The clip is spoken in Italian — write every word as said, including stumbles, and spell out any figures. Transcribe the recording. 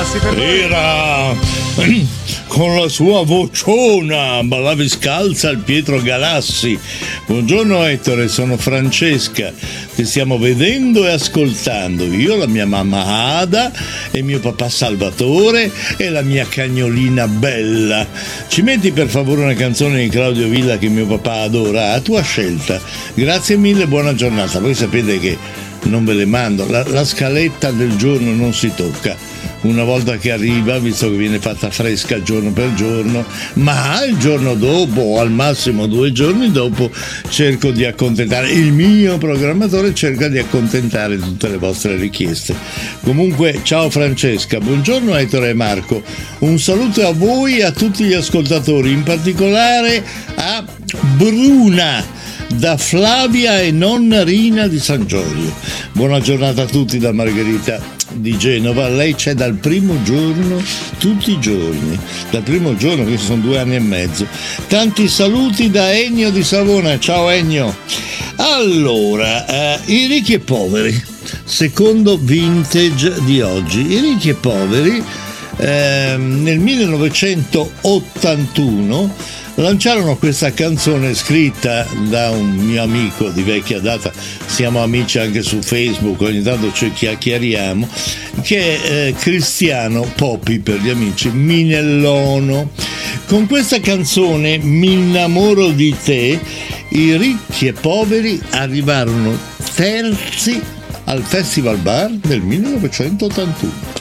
Galassi per noi. Era con la sua vociona, ballavi scalza al Pietro Galassi. Buongiorno Ettore, sono Francesca, ti stiamo vedendo e ascoltando. Io, la mia mamma Ada e mio papà Salvatore e la mia cagnolina Bella. Ci metti per favore una canzone di Claudio Villa che mio papà adora, a tua scelta. Grazie mille, buona giornata. Voi sapete che non ve le mando, la, la scaletta del giorno non si tocca. Una volta che arriva, visto che viene fatta fresca giorno per giorno, ma il giorno dopo o al massimo due giorni dopo cerco di accontentare, il mio programmatore cerca di accontentare tutte le vostre richieste. Comunque, ciao Francesca, buongiorno Ettore e Marco, un saluto a voi e a tutti gli ascoltatori, in particolare a Bruna da Flavia e nonna Rina di San Giorgio. Buona giornata a tutti da Margherita di Genova. Lei c'è dal primo giorno, tutti i giorni, dal primo giorno, che sono due anni e mezzo. Tanti saluti da Ennio di Savona. Ciao Ennio. Allora, eh, i ricchi e poveri, secondo vintage di oggi. I ricchi e poveri eh, nel millenovecentottantuno lanciarono questa canzone scritta da un mio amico di vecchia data, siamo amici anche su Facebook, ogni tanto ci chiacchieriamo, che è eh, Cristiano Popi per gli amici, Minellono. Con questa canzone, Mi innamoro di te, i ricchi e poveri arrivarono terzi al Festival Bar del millenovecentottantuno.